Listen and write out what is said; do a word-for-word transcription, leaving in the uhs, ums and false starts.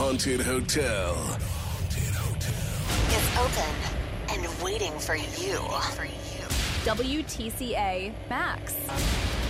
Haunted Hotel. It's open and waiting for you. W T C A Max.